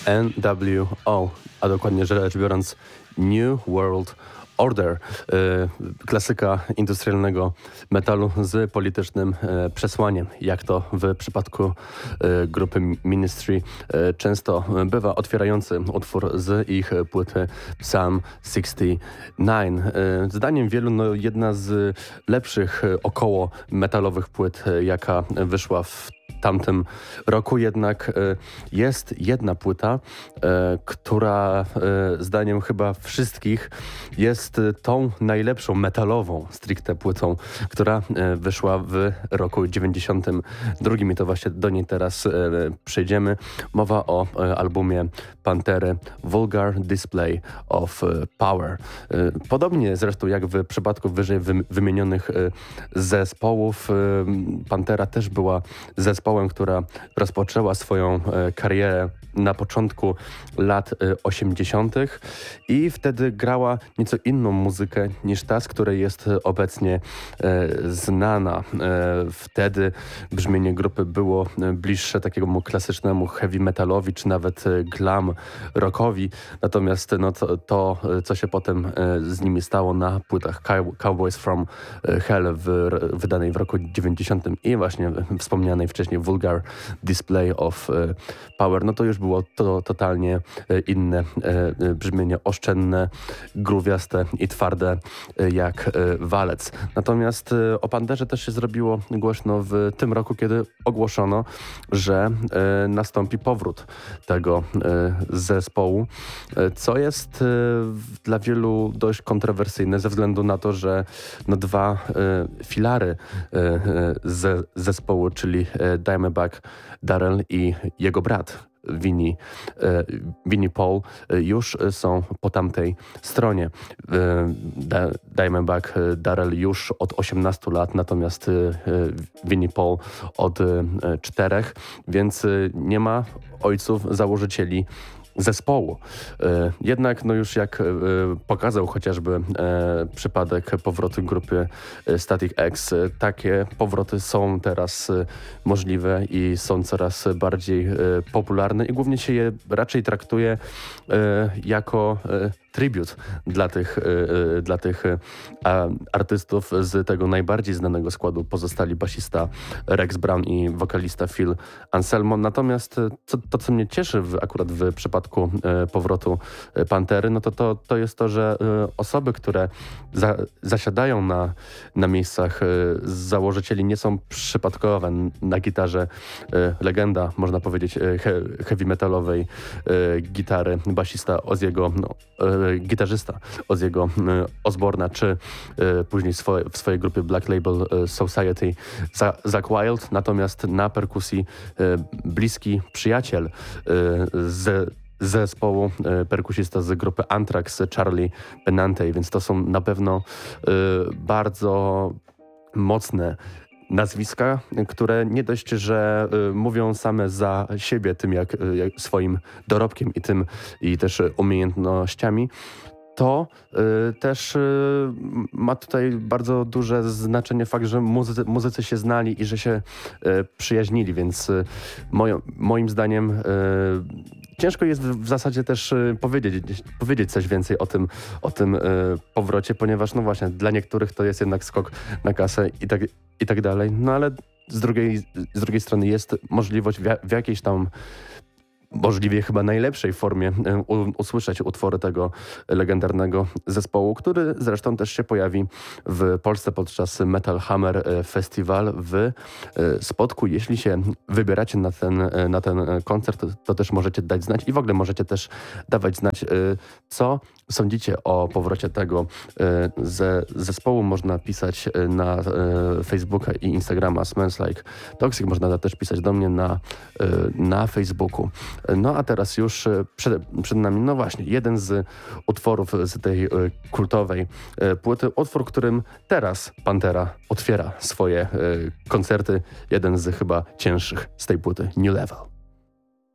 NWO, a dokładnie rzecz biorąc New World Order, klasyka industrialnego metalu z politycznym przesłaniem, jak to w przypadku grupy Ministry często bywa, otwierający utwór z ich płyty Psalm 69. Zdaniem wielu jedna z lepszych około metalowych płyt, jaka wyszła w tamtym roku, jednak jest jedna płyta, która zdaniem chyba wszystkich jest tą najlepszą metalową stricte płytą, która wyszła w roku 92 i to właśnie do niej teraz przejdziemy. Mowa o albumie Pantery Vulgar Display of Power. Podobnie zresztą jak w przypadku wyżej wymienionych zespołów, Pantera też była zespołem, która rozpoczęła swoją karierę na początku lat 80. i wtedy grała nieco inną muzykę niż ta, z której jest obecnie znana. Wtedy brzmienie grupy było bliższe takiemu klasycznemu heavy metalowi, czy nawet glam rockowi. Natomiast to co się potem z nimi stało na płytach Cowboys from Hell wydanej w roku 90 i właśnie wspomnianej wcześniej Vulgar Display of Power, to już było to totalnie inne brzmienie, oszczędne, gruwiaste i twarde jak walec. Natomiast o Panterze też się zrobiło głośno w tym roku, kiedy ogłoszono, że nastąpi powrót tego zespołu, co jest dla wielu dość kontrowersyjne ze względu na to, że dwa filary zespołu, czyli Dimebag Darrell i jego brat Vinnie Paul już są po tamtej stronie. Dimebag Darrell już od 18 lat, natomiast Vinnie Paul od 4, więc nie ma ojców założycieli zespołu. Jednak już jak pokazał chociażby przypadek powrotu grupy Static X, takie powroty są teraz możliwe i są coraz bardziej popularne i głównie się je raczej traktuje jako tribut dla tych artystów z tego najbardziej znanego składu pozostali basista Rex Brown i wokalista Phil Anselmo. Natomiast to co mnie cieszy akurat w przypadku powrotu Pantery, to jest to, że osoby, które zasiadają na miejscach założycieli, nie są przypadkowe. Na gitarze legenda, można powiedzieć, heavy metalowej gitary, basista Ozzy'ego, gitarzysta Ozzy'ego Osbourne'a, czy później w swojej grupie Black Label Society Zakk Wylde, natomiast na perkusji bliski przyjaciel z zespołu, perkusista z grupy Anthrax, Charlie Benante, więc to są na pewno bardzo mocne nazwiska, które nie dość, że mówią same za siebie tym jak swoim dorobkiem i też umiejętnościami, to też ma tutaj bardzo duże znaczenie fakt, że muzycy się znali i że się przyjaźnili, więc moim zdaniem ciężko jest w zasadzie też powiedzieć coś więcej o tym powrocie, ponieważ właśnie dla niektórych to jest jednak skok na kasę i tak dalej, ale z drugiej strony jest możliwość w jakiejś tam możliwie chyba najlepszej formie usłyszeć utwory tego legendarnego zespołu, który zresztą też się pojawi w Polsce podczas Metal Hammer Festival w Spodku. Jeśli się wybieracie na ten koncert, to też możecie dać znać i w ogóle możecie też dawać znać, co sądzicie o powrocie tego zespołu. Można pisać na Facebooka i Instagrama Smells Like Toxic. Można też pisać do mnie na Facebooku. A teraz już przed nami, właśnie, jeden z utworów z tej kultowej płyty. Utwór, którym teraz Pantera otwiera swoje koncerty. Jeden z chyba cięższych z tej płyty. New Level.